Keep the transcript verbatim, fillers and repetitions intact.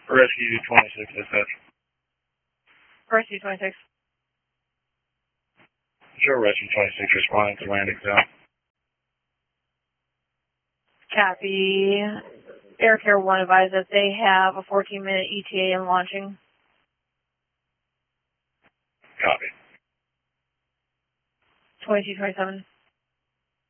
Rescue twenty-six, dispatch. Rescue twenty-six. Sure, Rescue twenty-six responding to landing zone. Copy. Air Care one advised that they have a fourteen minute E T A in launching. Copy. twenty-two twenty-seven.